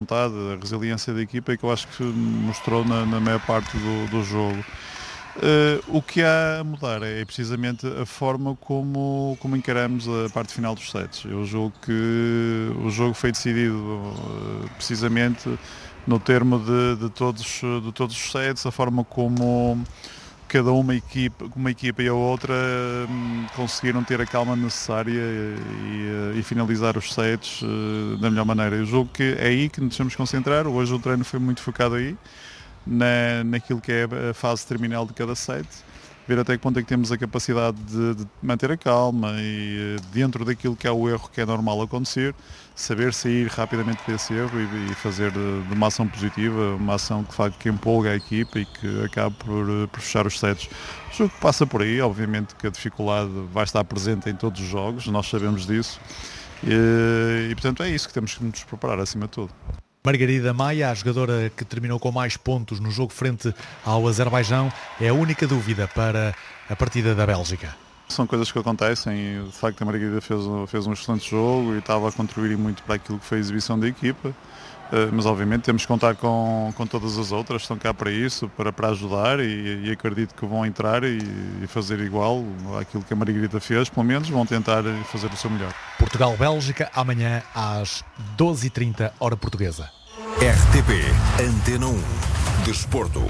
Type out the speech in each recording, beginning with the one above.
vontade, a resiliência da equipa, que eu acho que mostrou na maior parte do jogo. O que há a mudar é precisamente a forma como encaramos a parte final dos sets. Eu julgo que o jogo foi decidido precisamente no termo de todos os sets, a forma como cada uma equipa e a outra conseguiram ter a calma necessária e finalizar os sets da melhor maneira. Eu julgo que é aí que nos temos que concentrar. Hoje o treino foi muito focado aí, naquilo que é a fase terminal de cada set, ver até que ponto é que temos a capacidade de manter a calma e dentro daquilo que é o erro que é normal acontecer, saber sair rapidamente desse erro e fazer de uma ação positiva, uma ação que faz que empolga a equipa e que acabe por fechar os sets. O jogo passa por aí, obviamente que a dificuldade vai estar presente em todos os jogos, nós sabemos disso e portanto é isso que temos que nos preparar acima de tudo. Margarida Maia, a jogadora que terminou com mais pontos no jogo frente ao Azerbaijão, é a única dúvida para a partida da Bélgica. São coisas que acontecem, de facto a Margarida fez um excelente jogo e estava a contribuir muito para aquilo que foi a exibição da equipa, mas obviamente temos que contar com todas as outras, estão cá para isso, para ajudar e acredito que vão entrar e fazer igual àquilo que a Margarida fez, pelo menos vão tentar fazer o seu melhor. Portugal-Bélgica, amanhã às 12h30, hora portuguesa. RTP Antena 1 Desporto.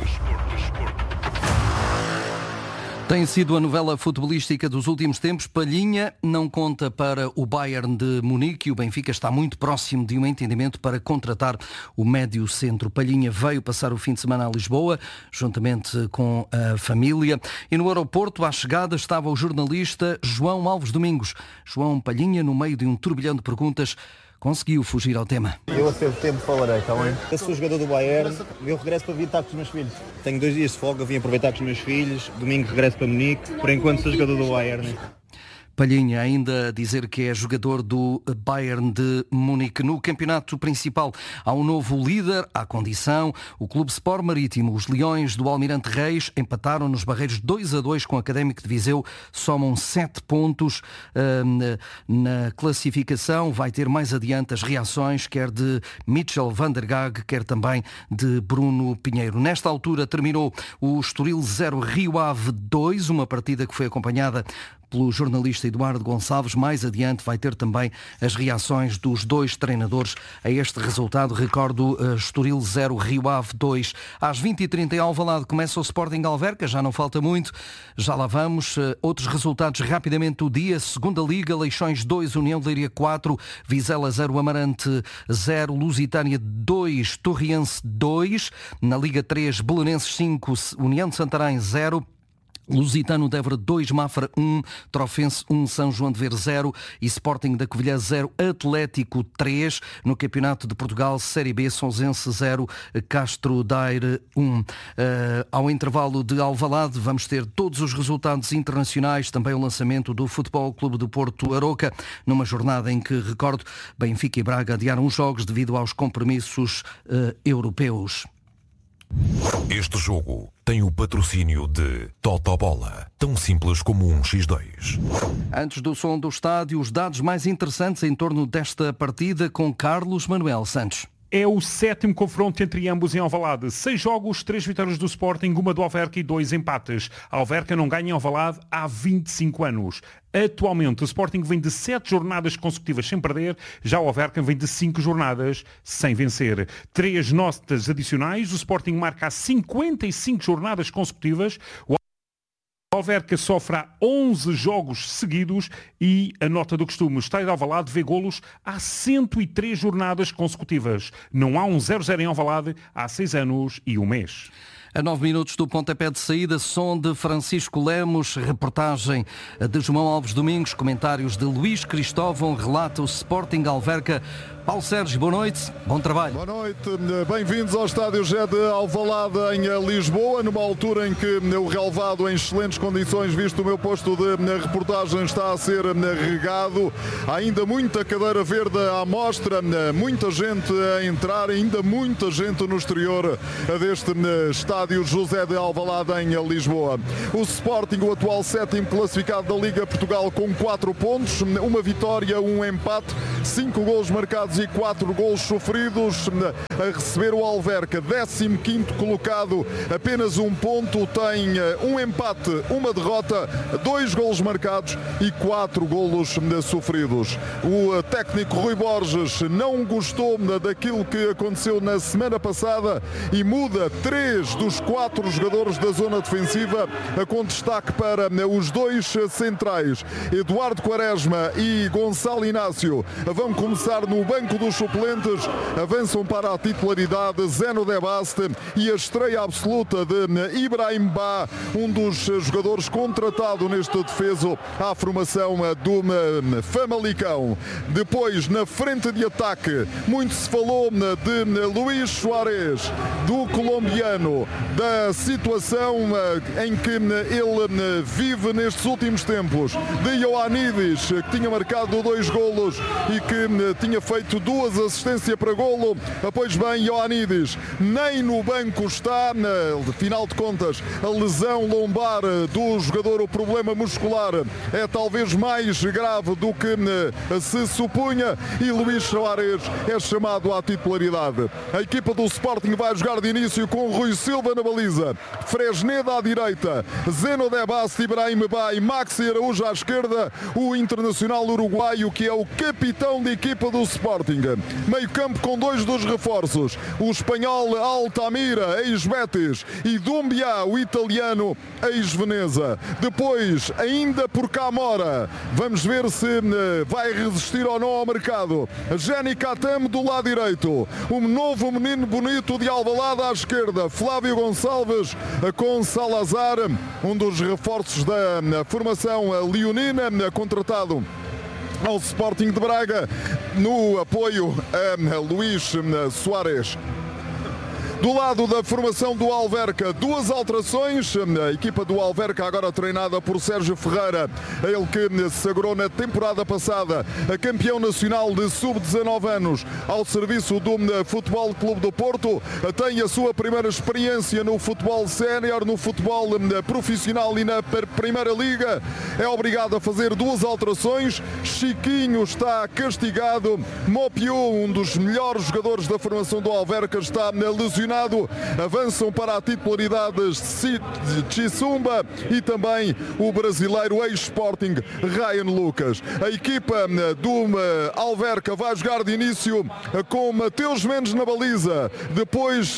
Tem sido a novela futebolística dos últimos tempos. Palhinha não conta para o Bayern de Munique e o Benfica está muito próximo de um entendimento para contratar o médio centro. Palhinha veio passar o fim de semana a Lisboa, juntamente com a família. E no aeroporto, à chegada, estava o jornalista João Alves Domingos. João Palhinha, no meio de um turbilhão de perguntas, conseguiu fugir ao tema. Eu a seu tempo falarei, está bem? Eu sou jogador do Bayern, eu regresso para vir estar com os meus filhos. Tenho 2 dias de folga, vim aproveitar com os meus filhos, domingo regresso para Munique, por enquanto sou jogador do Bayern. Palhinha ainda a dizer que é jogador do Bayern de Munique. No campeonato principal há um novo líder, à condição. O Clube Sport Marítimo, os Leões do Almirante Reis, empataram nos Barreiros 2-2 com o Académico de Viseu, somam 7 pontos na classificação. Vai ter mais adiante as reações, quer de Mitchell van der Gaag, quer também de Bruno Pinheiro. Nesta altura terminou o Estoril 0, Rio Ave 2, uma partida que foi acompanhada pelo jornalista Eduardo Gonçalves. Mais adiante vai ter também as reações dos 2 treinadores a este resultado. Recordo, Estoril 0, Rio Ave 2. Às 20h30 em Alvalade começa o Sporting Alverca, já não falta muito, já lá vamos. Outros resultados rapidamente do dia: Segunda Liga, Leixões 2, União de Leiria 4, Vizela 0, Amarante 0, Lusitânia 2, Torriense 2. Na Liga 3, Belenenses 5, União de Santarém 0. Lusitano de Évora 2, Mafra 1, Trofense 1, São João de Ver 0 e Sporting da Covilhã 0, Atlético 3. No Campeonato de Portugal, Série B, Sonsense 0, Castro Daire 1. Ao intervalo de Alvalade vamos ter todos os resultados internacionais, também o lançamento do Futebol Clube do Porto Aroca, numa jornada em que, recordo, Benfica e Braga adiaram os jogos devido aos compromissos europeus. Este jogo tem o patrocínio de Totobola, tão simples como um X2. Antes do som do estádio, os dados mais interessantes em torno desta partida com Carlos Manuel Santos. É o 7º confronto entre ambos em Alvalade. 6 jogos, 3 vitórias do Sporting, 1 do Alverca e 2 empates. A Alverca não ganha em Alvalade há 25 anos. Atualmente, o Sporting vem de 7 jornadas consecutivas sem perder, já o Alverca vem de 5 jornadas sem vencer. 3 notas adicionais, o Sporting marca há 55 jornadas consecutivas. O Alverca sofre há 11 jogos seguidos e a nota do costume. O Estádio de Alvalade vê golos há 103 jornadas consecutivas. Não há um 0-0 em Alvalade há 6 anos e 1 mês. A 9 minutos do pontapé de saída, som de Francisco Lemos, reportagem de João Alves Domingos, comentários de Luís Cristóvão, relata o Sporting Alverca. Paulo Sérgio, boa noite, bom trabalho. Boa noite, bem-vindos ao Estádio Gé de Alvalade em Lisboa, numa altura em que o relvado em excelentes condições, visto o meu posto de reportagem, está a ser regado. Há ainda muita cadeira verde à mostra, muita gente a entrar, ainda muita gente no exterior deste estádio estádio José de Alvalade em Lisboa. O Sporting, o atual 7º classificado da Liga Portugal, com 4 pontos, uma vitória, um empate, 5 golos marcados e 4 golos sofridos. A receber o Alverca, 15º colocado, apenas 1 ponto, tem um empate, uma derrota, 2 golos marcados e 4 golos sofridos. O técnico Rui Borges não gostou daquilo que aconteceu na semana passada e muda 3 dos 4 jogadores da zona defensiva, com destaque para os 2 centrais. Eduardo Quaresma e Gonçalo Inácio vão começar no banco dos suplentes, avançam para a titularidade Zeno De Baste e a estreia absoluta de Ibrahim Ba, um dos jogadores contratado neste defeso à formação do Famalicão. Depois, na frente de ataque, muito se falou de Luís Soares, do colombiano, da situação em que ele vive nestes últimos tempos, de Ioannidis, que tinha marcado 2 golos e que tinha feito 2 assistências para golo. Pois bem, Ioannidis nem no banco está, final de contas, a lesão lombar do jogador, o problema muscular é talvez mais grave do que se supunha e Luís Soares é chamado à titularidade. A equipa do Sporting vai jogar de início com Rui Silva na baliza, Fresneda à direita, Zeno De Baste, Ibrahim Ba e Maxi Araújo à esquerda, o internacional uruguaio que é o capitão da equipa do Sporting. Meio campo com 2 dos reforços, o espanhol Altamira, ex-Betis, e Doumbia, o italiano, ex-Veneza. Depois, ainda por Camora, vamos ver se vai resistir ou não ao mercado. Jenny Katam do lado direito, um novo menino bonito de Alvalade à esquerda, Flávio Gonçalves com Salazar, um dos reforços da formação leonina, contratado ao Sporting de Braga, no apoio a Luís Soares. Do lado da formação do Alverca, 2 alterações. A equipa do Alverca agora treinada por Sérgio Ferreira, ele que se sagrou na temporada passada a campeão nacional de sub-19 anos ao serviço do Futebol Clube do Porto. Tem a sua primeira experiência no futebol sénior, no futebol profissional e na Primeira Liga. É obrigado a fazer 2 alterações. Chiquinho está castigado. Mopiu, um dos melhores jogadores da formação do Alverca, está lesionado. Avançam para a titularidade Chissumba e também o brasileiro ex-Sporting Ryan Lucas. A equipa do Alverca vai jogar de início com Mateus Mendes na baliza, depois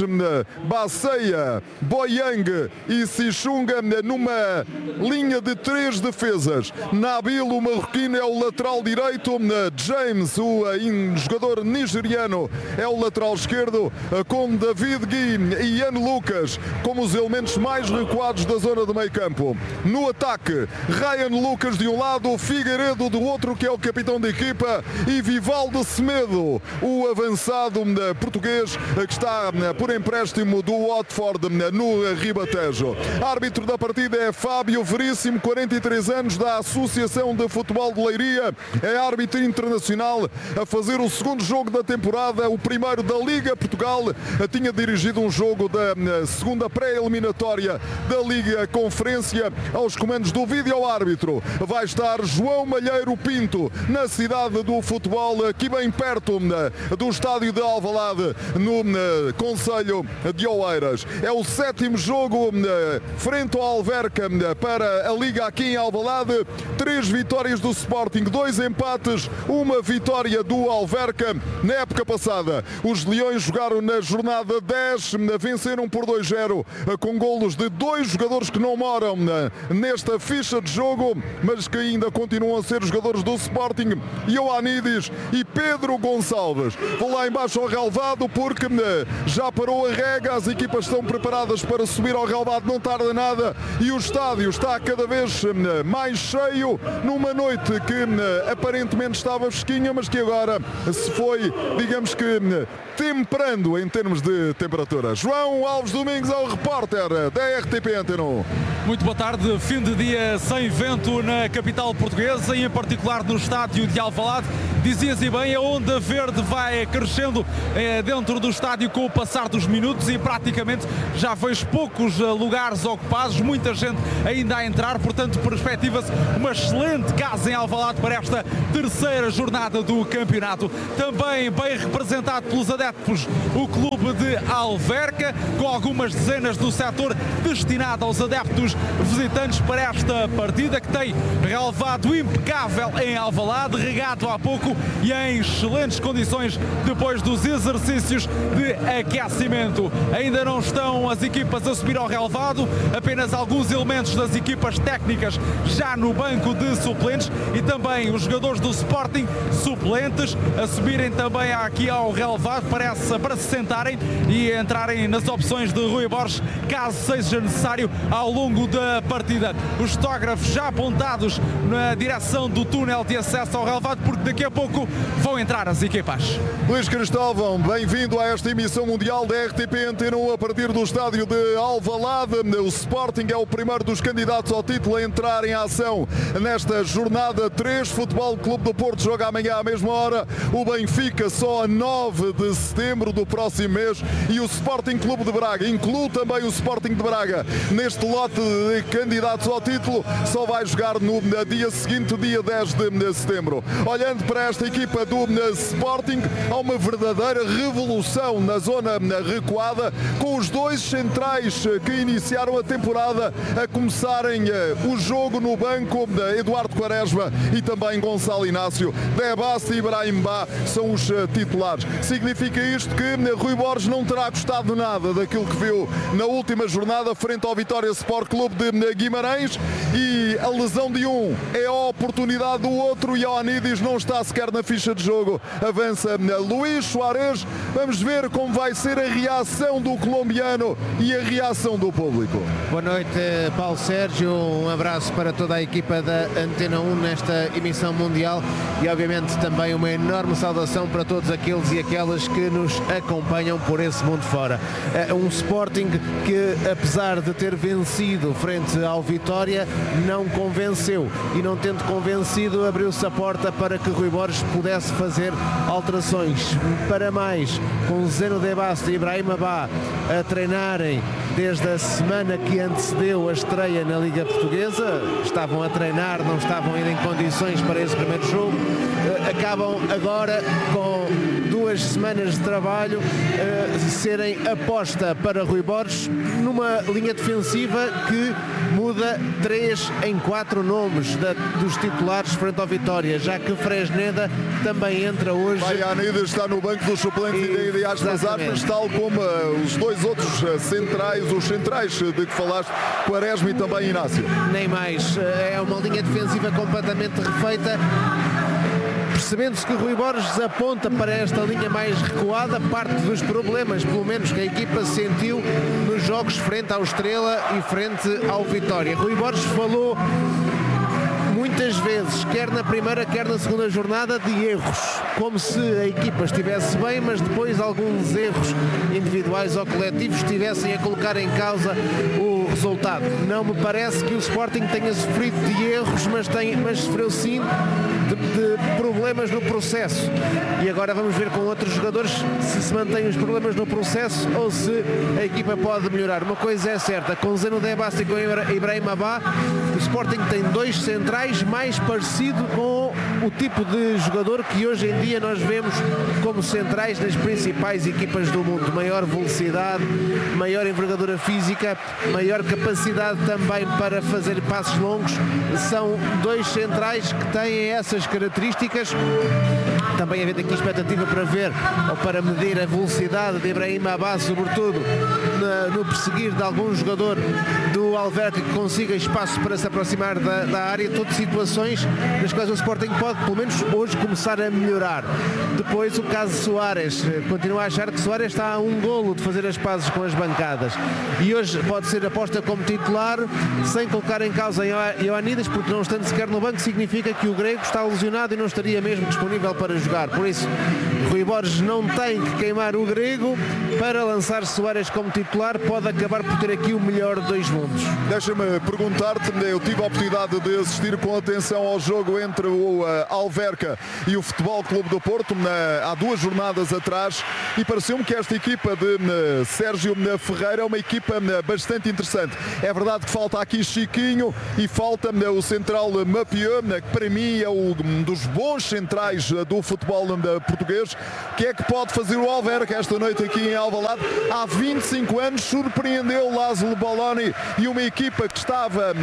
Baceia, Boyang e Sichunga numa linha de 3 defesas. Nabil, o marroquino, é o lateral direito, James, o jogador nigeriano, é o lateral esquerdo, com David Gui e Ian Lucas como os elementos mais recuados da zona de meio campo. No ataque, Ryan Lucas de um lado, Figueiredo do outro, que é o capitão da equipa, e Vivaldo Semedo, o avançado português que está por empréstimo do Watford no Ribatejo. Árbitro da partida é Fábio Veríssimo, 43 anos, da Associação de Futebol de Leiria, é árbitro internacional a fazer o 2º jogo da temporada, o primeiro da Liga Portugal. Tinha dirigido um jogo da 2ª pré-eliminatória da Liga Conferência. Aos comandos do vídeo-árbitro vai estar João Malheiro Pinto, na cidade do futebol, aqui bem perto do estádio de Alvalade, no concelho de Oeiras. É o 7º jogo frente ao Alverca para a Liga aqui em Alvalade. 3 vitórias do Sporting, 2 empates, 1 vitória do Alverca. Na época passada, os Leões jogaram na jornada 10, venceram por 2-0 com golos de 2 jogadores que não moram nesta ficha de jogo, mas que ainda continuam a ser jogadores do Sporting, Ioannidis e Pedro Gonçalves. Vou lá embaixo ao relvado porque já parou a rega, as equipas estão preparadas para subir ao relvado, não tarda nada, e o estádio está cada vez mais cheio, numa noite que aparentemente estava fresquinha, mas que agora se foi, digamos que, temperando em termos de temperatura. João Alves Domingos é o repórter da RTP Antena 1. Muito boa tarde. Fim de dia sem vento na capital portuguesa e em particular no estádio de Alvalade. Dizias e bem, a onda verde vai crescendo dentro do estádio com o passar dos minutos e praticamente já vejo poucos lugares ocupados, muita gente ainda a entrar, portanto perspectiva-se uma excelente casa em Alvalade para esta terceira jornada do campeonato. Também bem representado pelos adeptos o clube de Alverca, com algumas dezenas do setor destinado aos adeptos visitantes para esta partida, que tem relevado impecável em Alvalade, regado há pouco e em excelentes condições depois dos exercícios de aquecimento. Ainda não estão as equipas a subir ao relevado, apenas alguns elementos das equipas técnicas já no banco de suplentes e também os jogadores do Sporting suplentes a subirem também aqui ao relevado, para se sentarem e entrarem nas opções de Rui Borges, caso seja necessário ao longo da partida. Os fotógrafos já apontados na direção do túnel de acesso ao relevado, porque daqui a pouco vão entrar as equipas. Luís Cristóvão, bem-vindo a esta emissão mundial da RTP Antena 1 a partir do estádio de Alvalade. O Sporting é o primeiro dos candidatos ao título a entrar em ação nesta jornada 3. Futebol Clube do Porto joga amanhã à mesma hora. O Benfica só a 9 de setembro do próximo mês e o Sporting Clube de Braga, inclui também o Sporting de Braga neste lote de candidatos ao título, só vai jogar no dia seguinte, dia 10 de setembro. Olhando para esta equipa do Sporting, há uma verdadeira revolução na zona recuada, com os dois centrais que iniciaram a temporada a começarem o jogo no banco, Eduardo Quaresma e também Gonçalo Inácio. Debassi e Ibrahim Ba são os titulares. Significa isto que Rui Borges não terá gostado nada daquilo que viu na última jornada frente ao Vitória Sport Clube de Guimarães, e a lesão de um é a oportunidade do outro, e Ioannidis não está sequer na ficha de jogo. Avança Luís Soares. Vamos ver como vai ser a reação do colombiano e a reação do público. Boa noite, Paulo Sérgio, um abraço para toda a equipa da Antena 1 nesta emissão mundial e obviamente também uma enorme saudação para todos aqueles e aquelas que nos acompanham por esse mundo fora. Um Sporting que, apesar de ter vencido frente ao Vitória, não convenceu, e não tendo convencido, abriu-se a porta para que Rui Borges pudesse fazer alterações. Para mais, com Zeno Debassi e Ibrahim Ba a treinarem desde a semana que antecedeu a estreia na Liga Portuguesa, estavam a treinar, não estavam ainda em condições para esse primeiro jogo, acabam agora com 2 semanas de trabalho serem aposta para Rui Borges numa linha defensiva que muda 3 em 4 nomes dos titulares frente ao Vitória, já que Fresneda também entra hoje. Ioannidis está no banco dos suplentes e de Aspas Armas, tal como os dois outros centrais, os centrais de que falaste, Quaresma e também Inácio. Nem mais, é uma linha defensiva completamente refeita. Percebendo-se que Rui Borges aponta para esta linha mais recuada, parte dos problemas, pelo menos, que a equipa sentiu nos jogos frente ao Estrela e frente ao Vitória. Rui Borges falou muitas vezes, quer na primeira, quer na segunda jornada, de erros, como se a equipa estivesse bem, mas depois alguns erros individuais ou coletivos estivessem a colocar em causa o resultado. Não me parece que o Sporting tenha sofrido de erros, mas sofreu sim de problemas no processo, e agora vamos ver com outros jogadores se mantêm os problemas no processo ou se a equipa pode melhorar. Uma coisa é certa, com Zeno Debassi e com Ibrahim Ba, o Sporting tem 2 centrais mais parecido com o tipo de jogador que hoje em dia nós vemos como centrais nas principais equipas do mundo. Maior velocidade, maior envergadura física, maior capacidade também para fazer passos longos. São 2 centrais que têm essas características. Também havendo aqui expectativa para ver ou para medir a velocidade de Ibrahim Ba, sobretudo no perseguir de algum jogador do Alverca que consiga espaço para se aproximar da área. Todas situações nas quais o Sporting pode, pelo menos hoje, começar a melhorar. Depois o caso de Soares, continuo a achar que Soares está a um golo de fazer as pazes com as bancadas, e hoje pode ser aposta como titular sem colocar em causa Ioannidis, porque não estando sequer no banco significa que o grego está lesionado e não estaria mesmo disponível para jogar. Por isso Rui Borges não tem que queimar o grego para lançar Soares como titular, pode acabar por ter aqui o melhor de dois mundos. Deixa-me perguntar-te, eu tive a oportunidade de assistir com atenção ao jogo entre o Alverca e o Futebol Clube do Porto há 2 jornadas atrás e pareceu-me que esta equipa de Sérgio Ferreira é uma equipa bastante interessante. É verdade que falta aqui Chiquinho e falta o central Mapieu, que para mim é um dos bons centrais do futebol português. O que é que pode fazer o Alverca esta noite aqui em Alvalade? Há 25 anos surpreendeu Laszlo Balloni e uma equipa que estava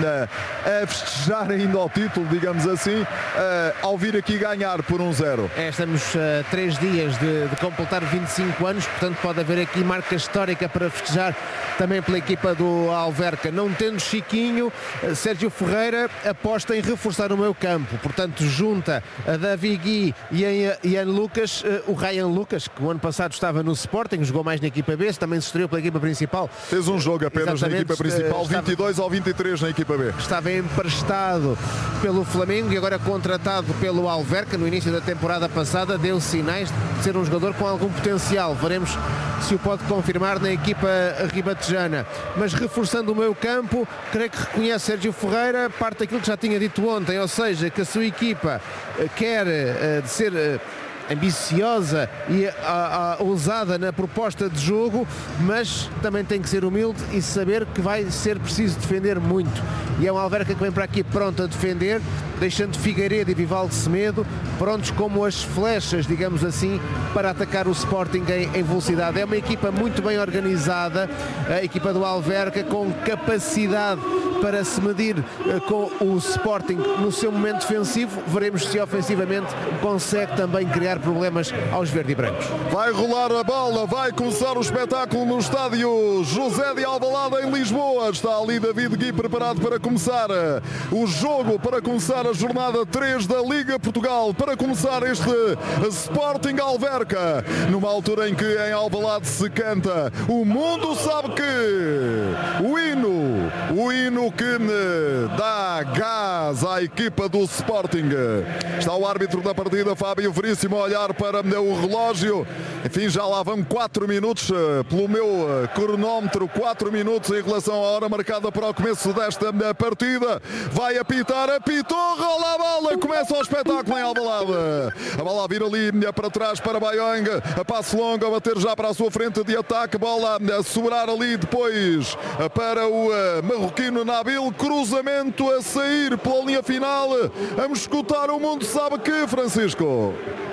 a festejar ainda ao título, digamos assim, ao vir aqui ganhar por 1-0. Estamos a 3 dias de completar 25 anos, portanto pode haver aqui marca histórica para festejar também pela equipa do Alverca. Não tendo Chiquinho, Sérgio Ferreira aposta em reforçar o meio campo, portanto junta a Davi Gui e a Ian Lucas, o Ryan Lucas, que o ano passado estava no Sporting, jogou mais na equipa B, também se estreou pela equipa principal. Fez um jogo apenas na equipa principal, 22 ou 23 na equipa B. Estava emprestado pelo Flamengo e agora contratado pelo Alverca. No início da temporada passada deu sinais de ser um jogador com algum potencial. Veremos se o pode confirmar na equipa ribatejana. Mas reforçando o meio campo, creio que reconhece Sérgio Ferreira parte daquilo que já tinha dito ontem, ou seja, que a sua equipa quer ser ambiciosa e ousada na proposta de jogo, mas também tem que ser humilde e saber que vai ser preciso defender muito. E é um Alverca que vem para aqui pronto a defender, deixando Figueiredo e Vivaldo Semedo prontos como as flechas, digamos assim, para atacar o Sporting em velocidade. É uma equipa muito bem organizada, a equipa do Alverca, com capacidade para se medir com o Sporting no seu momento defensivo. Veremos se ofensivamente consegue também criar problemas aos verde e brancos. Vai rolar a bola, vai começar o espetáculo no estádio José de Alvalade em Lisboa. Está ali David Gui preparado para começar o jogo, para começar a jornada 3 da Liga Portugal, para começar este Sporting Alverca, numa altura em que em Alvalade se canta "O mundo sabe que", o hino que dá gás à equipa do Sporting. Está o árbitro da partida, Fábio Veríssimo, a olhar para o relógio. Enfim, já lá vão 4 minutos pelo meu cronómetro, 4 minutos em relação à hora marcada para o começo desta partida. Vai apitar, apitou, rola a bola, começa o espetáculo em Alvalade. A bola a vir ali para trás para Bayong, a passo longo, a bater já para a sua frente de ataque, bola a sobrar ali depois para o marroquino Nabil, cruzamento a sair pela linha final. Vamos escutar "O mundo sabe que", Francisco.